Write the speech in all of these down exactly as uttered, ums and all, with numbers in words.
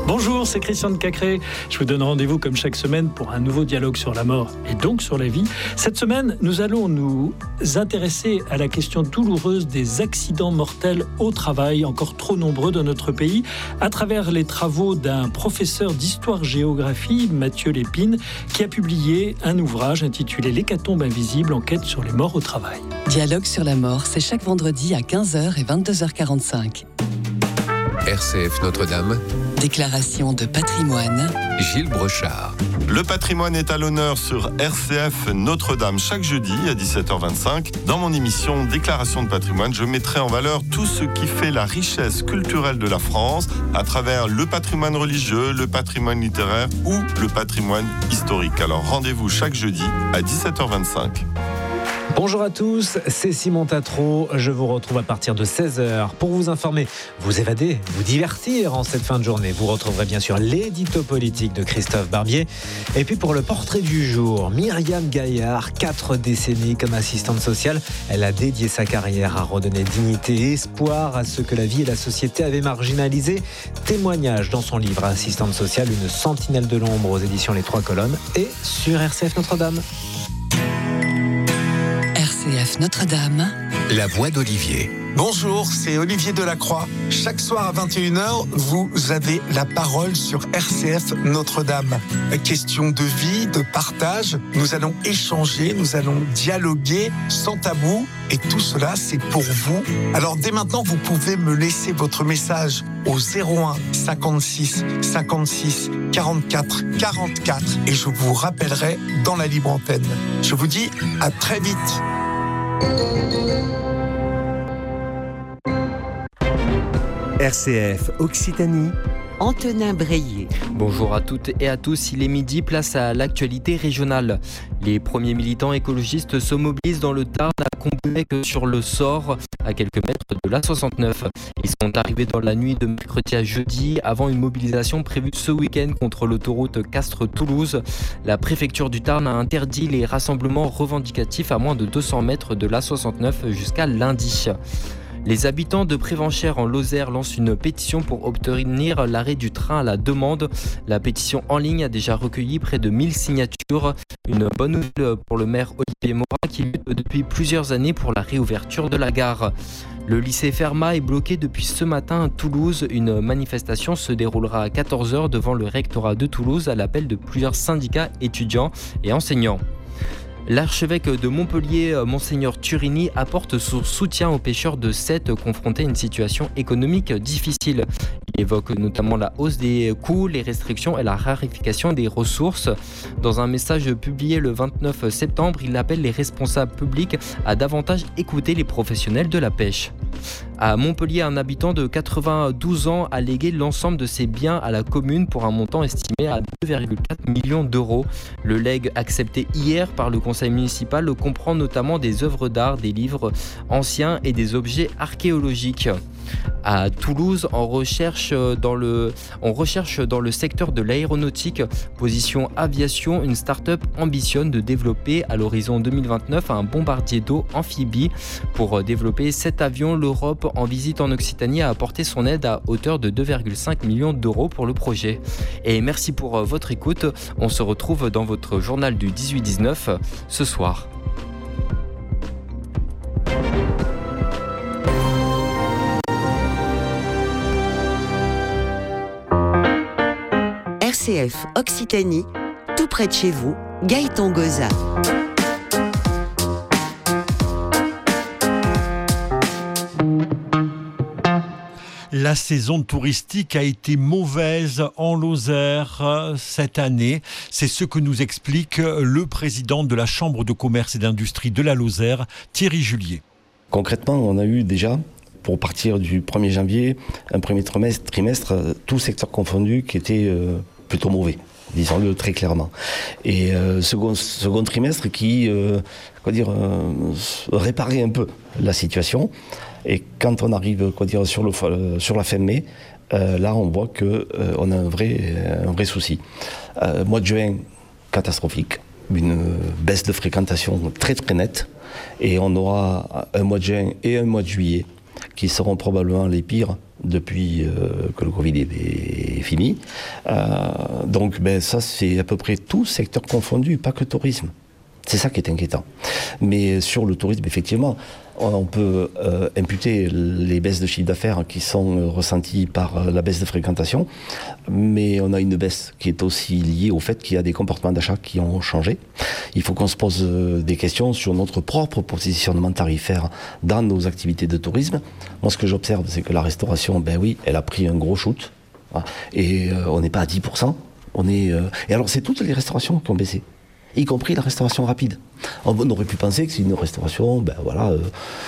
Bonjour, c'est Christian de Cacré. Je vous donne rendez-vous comme chaque semaine pour un nouveau dialogue sur la mort et donc sur la vie. Cette semaine, nous allons nous intéresser à la question douloureuse des accidents mortels au travail, encore trop nombreux dans notre pays, à travers les travaux d'un professeur d'histoire-géographie, Mathieu Lépine, qui a publié un ouvrage intitulé L'hécatombe invisible, enquête sur les morts au travail. Dialogue sur la mort, c'est chaque vendredi à quinze heures et vingt-deux heures quarante-cinq. R C F Notre-Dame. Déclaration de patrimoine. Gilles Brochard. Le patrimoine est à l'honneur sur R C F Notre-Dame chaque jeudi à dix-sept heures vingt-cinq. Dans mon émission Déclaration de patrimoine, je mettrai en valeur tout ce qui fait la richesse culturelle de la France à travers le patrimoine religieux, le patrimoine littéraire ou le patrimoine historique. Alors rendez-vous chaque jeudi à dix-sept heures vingt-cinq. Bonjour à tous, c'est Simon Tatro. Je vous retrouve à partir de seize heures pour vous informer, vous évader, vous divertir en cette fin de journée. Vous retrouverez bien sûr l'édito politique de Christophe Barbier. Et puis pour le portrait du jour, Myriam Gaillard, quatre décennies comme assistante sociale. Elle a dédié sa carrière à redonner dignité et espoir à ceux que la vie et la société avaient marginalisés. Témoignage dans son livre Assistante sociale, une sentinelle de l'ombre aux éditions Les Trois Colonnes et sur R C F Notre-Dame. R C F Notre-Dame. La voix d'Olivier. Bonjour, c'est Olivier Delacroix. Chaque soir à vingt et une heures, vous avez la parole sur R C F Notre-Dame. Question de vie, de partage. Nous allons échanger, nous allons dialoguer sans tabou. Et tout cela, c'est pour vous. Alors dès maintenant, vous pouvez me laisser votre message au zéro un cinquante-six cinquante-six quarante-quatre quarante-quatre et je vous rappellerai dans la libre antenne. Je vous dis à très vite. R C F Occitanie. Antonin Breillet. Bonjour à toutes et à tous, il est midi, place à l'actualité régionale. Les premiers militants écologistes se mobilisent dans le Tarn à Combulec-sur-le-Sort, à quelques mètres de l'A soixante-neuf. Ils sont arrivés dans la nuit de mercredi à jeudi, avant une mobilisation prévue ce week-end contre l'autoroute Castres-Toulouse. La préfecture du Tarn a interdit les rassemblements revendicatifs à moins de deux cents mètres de l'A soixante-neuf jusqu'à lundi. Les habitants de Prévenchères en Lozère lancent une pétition pour obtenir l'arrêt du train à la demande. La pétition en ligne a déjà recueilli près de mille signatures. Une bonne nouvelle pour le maire Olivier Morin qui lutte depuis plusieurs années pour la réouverture de la gare. Le lycée Fermat est bloqué depuis ce matin à Toulouse. Une manifestation se déroulera à quatorze heures devant le rectorat de Toulouse à l'appel de plusieurs syndicats étudiants et enseignants. L'archevêque de Montpellier, Monseigneur Turini, apporte son soutien aux pêcheurs de Sète confrontés à une situation économique difficile. Il évoque notamment la hausse des coûts, les restrictions et la raréfaction des ressources. Dans un message publié le vingt-neuf septembre, il appelle les responsables publics à davantage écouter les professionnels de la pêche. À Montpellier, un habitant de quatre-vingt-douze ans a légué l'ensemble de ses biens à la commune pour un montant estimé à deux virgule quatre millions d'euros. Le legs accepté hier par le conseil municipal comprend notamment des œuvres d'art, des livres anciens et des objets archéologiques. À Toulouse, on recherche dans le, on recherche dans le secteur de l'aéronautique. Position aviation, une start-up ambitionne de développer à l'horizon deux mille vingt-neuf un bombardier d'eau amphibie. Pour développer cet avion, l'Europe en visite en Occitanie a apporté son aide à hauteur de deux virgule cinq millions d'euros pour le projet. Et merci pour votre écoute. On se retrouve dans votre journal du dix-huit dix-neuf ce soir. R C F Occitanie, tout près de chez vous, Gaëtan Goza. La saison touristique a été mauvaise en Lozère cette année. C'est ce que nous explique le président de la Chambre de commerce et d'industrie de la Lozère, Thierry Julier. Concrètement, on a eu déjà, pour partir du premier janvier, un premier trimestre, trimestre tout secteur confondu, qui était euh, plutôt mauvais, disons-le très clairement. Et euh, second, second trimestre qui euh, quoi dire, euh, réparait un peu la situation. Et quand on arrive quoi dire, sur, le, sur la fin mai, euh, là on voit qu'on euh, a un vrai, un vrai souci. Euh, mois de juin, catastrophique, une baisse de fréquentation très très nette. Et on aura un mois de juin et un mois de juillet qui seront probablement les pires depuis euh, que le Covid est, est fini. Euh, donc ben, ça, c'est à peu près tout secteur confondu, pas que tourisme. C'est ça qui est inquiétant. Mais sur le tourisme, effectivement, on peut euh, imputer les baisses de chiffre d'affaires qui sont euh, ressenties par euh, la baisse de fréquentation, mais on a une baisse qui est aussi liée au fait qu'il y a des comportements d'achat qui ont changé. Il faut qu'on se pose euh, des questions sur notre propre positionnement tarifaire dans nos activités de tourisme. Moi, ce que j'observe, c'est que la restauration, ben oui, elle a pris un gros shoot, hein, et euh, on n'est pas à dix pour cent. On est, euh, et alors, c'est toutes les restaurations qui ont baissé, y compris la restauration rapide. On aurait pu penser que c'est une restauration, ben voilà, euh,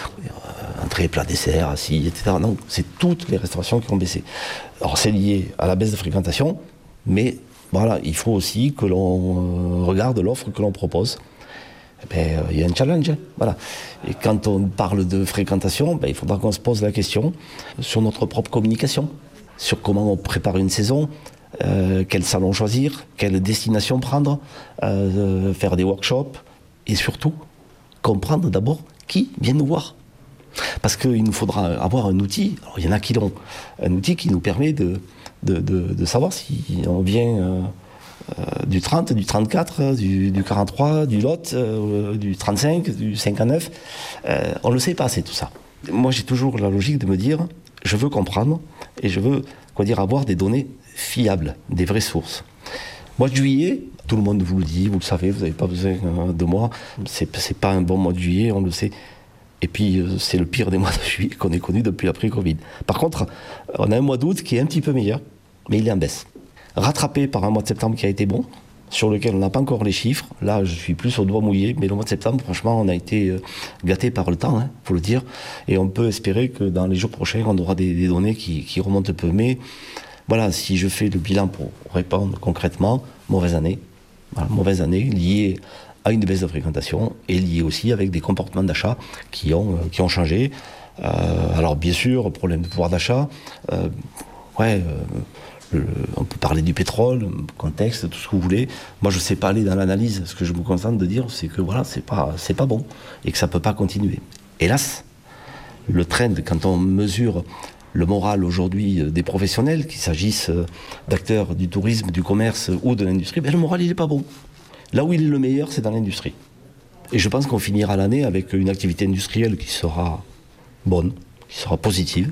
entrée, plat, dessert, assis, et cetera. Non, c'est toutes les restaurations qui ont baissé. Alors c'est lié à la baisse de fréquentation, mais voilà, il faut aussi que l'on euh, regarde l'offre que l'on propose. Ben, euh, il y a un challenge, hein, voilà. Et quand on parle de fréquentation, ben, il faudra qu'on se pose la question sur notre propre communication, sur comment on prépare une saison. Euh, quel salon choisir, quelle destination prendre, euh, faire des workshops et surtout comprendre d'abord qui vient nous voir. Parce qu'il nous faudra avoir un outil, alors il y en a qui l'ont, un outil qui nous permet de, de, de, de savoir si on vient euh, euh, du trente, du trente-quatre, du, du quarante-trois, du Lot, euh, du trente-cinq, du cinquante-neuf. Euh, on ne le sait pas, c'est tout ça. Moi j'ai toujours la logique de me dire, je veux comprendre et je veux quoi dire, avoir des données fiables, des vraies sources. Mois de juillet, tout le monde vous le dit, vous le savez, vous n'avez pas besoin de moi. C'est, c'est pas un bon mois de juillet, on le sait. Et puis, c'est le pire des mois de juillet qu'on ait connu depuis l'après-Covid. Par contre, on a un mois d'août qui est un petit peu meilleur, mais il est en baisse. Rattrapé par un mois de septembre qui a été bon, sur lequel on n'a pas encore les chiffres. Là, je suis plus au doigt mouillé, mais le mois de septembre, franchement, on a été gâté par le temps, il hein, faut le dire. Et on peut espérer que dans les jours prochains, on aura des, des données qui, qui remontent un peu. Mais voilà, si je fais le bilan pour répondre concrètement, mauvaise année. Voilà, mauvaise année liée à une baisse de fréquentation et liée aussi avec des comportements d'achat qui ont, qui ont changé. Euh, alors bien sûr, problème de pouvoir d'achat, euh, ouais, euh, le, on peut parler du pétrole, contexte, tout ce que vous voulez. Moi, je ne sais pas aller dans l'analyse. Ce que je me contente de dire, c'est que voilà, c'est pas, c'est pas bon et que ça ne peut pas continuer. Hélas, le trend, quand on mesure le moral aujourd'hui des professionnels, qu'il s'agisse d'acteurs du tourisme, du commerce ou de l'industrie, ben le moral il n'est pas bon. Là où il est le meilleur, c'est dans l'industrie. Et je pense qu'on finira l'année avec une activité industrielle qui sera bonne, qui sera positive.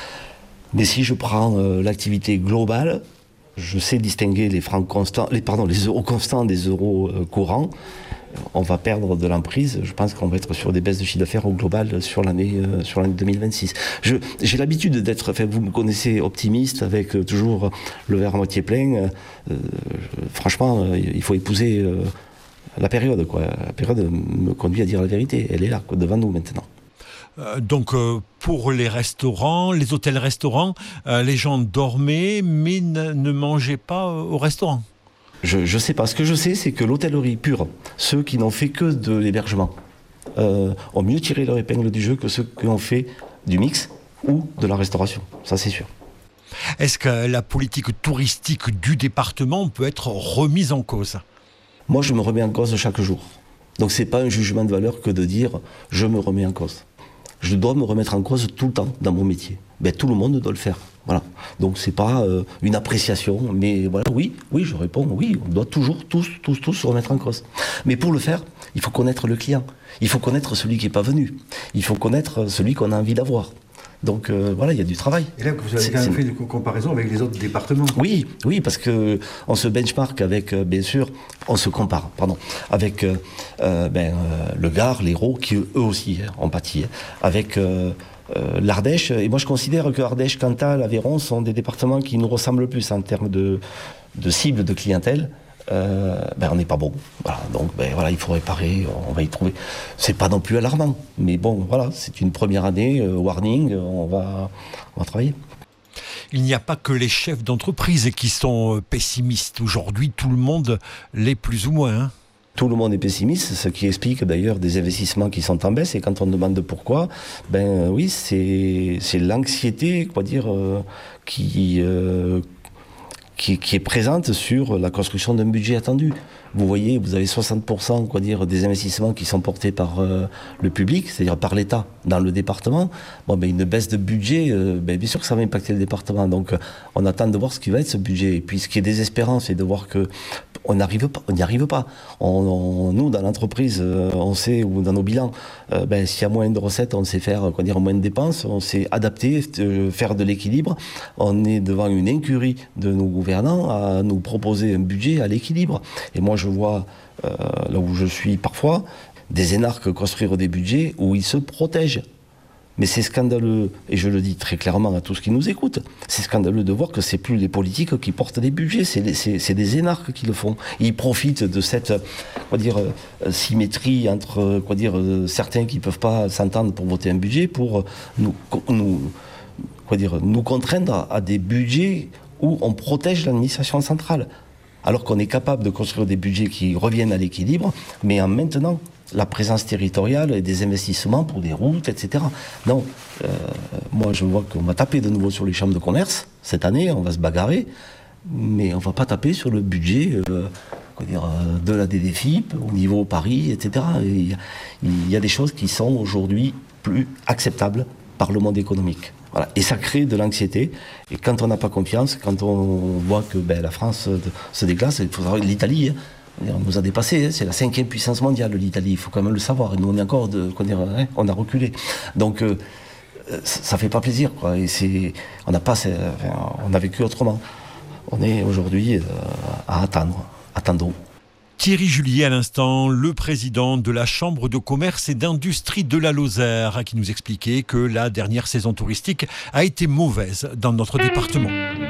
Mais si je prends euh, l'activité globale, je sais distinguer les francs constants, les, pardon, les euros constants des euros euh, courants. On va perdre de l'emprise. Je pense qu'on va être sur des baisses de chiffre d'affaires au global sur l'année, euh, sur l'année deux mille vingt-six. Je, j'ai l'habitude d'être, enfin, vous me connaissez, optimiste, avec euh, toujours le verre à moitié plein. Euh, je, franchement, euh, il faut épouser euh, la période, quoi. La période me conduit à dire la vérité. Elle est là, quoi, devant nous maintenant. Euh, donc euh, pour les restaurants, les hôtels-restaurants, euh, les gens dormaient mais ne, ne mangeaient pas euh, au restaurant. Je ne sais pas. Ce que je sais, c'est que l'hôtellerie pure, ceux qui n'ont fait que de l'hébergement, euh, ont mieux tiré leur épingle du jeu que ceux qui ont fait du mix ou de la restauration. Ça, c'est sûr. Est-ce que la politique touristique du département peut être remise en cause ? Moi, je me remets en cause chaque jour. Donc, ce n'est pas un jugement de valeur que de dire « je me remets en cause ». Je dois me remettre en cause tout le temps dans mon métier. Ben, tout le monde doit le faire. Voilà. Donc c'est pas euh, une appréciation, mais voilà, oui, oui, je réponds, oui, on doit toujours tous, tous, tous se remettre en cause. Mais pour le faire, il faut connaître le client, il faut connaître celui qui n'est pas venu, il faut connaître celui qu'on a envie d'avoir. Donc euh, voilà, il y a du travail. Et là, vous avez c'est, quand même fait une comparaison avec les autres départements. Oui, oui, parce que on se benchmark avec, euh, bien sûr, on se compare, pardon, avec euh, euh, ben, euh, le Gard, l'Hérault, qui eux aussi hein, ont pâti, hein, avec euh, euh, l'Ardèche. Et moi, je considère que Ardèche, Cantal, Aveyron sont des départements qui nous ressemblent le plus en termes de, de cible de clientèle. Euh, ben on n'est pas bon. Voilà, donc ben voilà, il faut réparer, on va y trouver. C'est pas non plus alarmant, mais bon, voilà, c'est une première année, euh, warning, on va, on va travailler. Il n'y a pas que les chefs d'entreprise qui sont pessimistes. Aujourd'hui, tout le monde l'est plus ou moins. Hein. Tout le monde est pessimiste, ce qui explique d'ailleurs des investissements qui sont en baisse. Et quand on demande pourquoi, ben oui, c'est, c'est l'anxiété, quoi dire, euh, qui... Euh, qui, qui est présente sur la construction d'un budget attendu. Vous voyez, vous avez soixante pour cent quoi dire, des investissements qui sont portés par euh, le public, c'est-à-dire par l'État dans le département. Bon, ben, une baisse de budget, euh, ben, bien sûr que ça va impacter le département. Donc on attend de voir ce qui va être ce budget. Et puis ce qui est désespérant, c'est de voir que on n'arrive pas, on n'y arrive pas. On, on, nous, dans l'entreprise, euh, on sait, ou dans nos bilans, euh, ben, s'il y a moins de recettes, on sait faire quoi dire, moins de dépenses, on sait adapter, euh, faire de l'équilibre. On est devant une incurie de nos gouvernants à nous proposer un budget à l'équilibre. Et moi, je vois, euh, là où je suis parfois, des énarques construire des budgets où ils se protègent. Mais c'est scandaleux, et je le dis très clairement à tous qui nous écoutent, c'est scandaleux de voir que c'est plus les politiques qui portent les budgets, c'est, les, c'est, c'est des énarques qui le font. Ils profitent de cette quoi dire, euh, symétrie entre quoi dire, euh, certains qui ne peuvent pas s'entendre pour voter un budget pour nous, nous, quoi dire, nous contraindre à des budgets où on protège l'administration centrale. Alors qu'on est capable de construire des budgets qui reviennent à l'équilibre, mais en maintenant la présence territoriale et des investissements pour des routes, et cetera. Non, euh, moi je vois qu'on va taper de nouveau sur les chambres de commerce cette année, on va se bagarrer, mais on ne va pas taper sur le budget euh, quoi dire, de la D D F I P au niveau Paris, et cetera. Il y a, il y a des choses qui sont aujourd'hui plus acceptables par le monde économique. Voilà. Et ça crée de l'anxiété. Et quand on n'a pas confiance, quand on voit que ben, la France se déglace, il faut savoir l'Italie, hein, on nous a dépassés. Hein, c'est la cinquième puissance mondiale, l'Italie. Il faut quand même le savoir. Et nous, on est encore, de, hein, on a reculé. Donc, euh, ça ne fait pas plaisir, quoi. Et c'est, on n'a pas, enfin, on a vécu autrement. On est aujourd'hui euh, à attendre. Attendons. Thierry Julier à l'instant, le président de la Chambre de commerce et d'industrie de la Lozère, qui nous expliquait que la dernière saison touristique a été mauvaise dans notre département.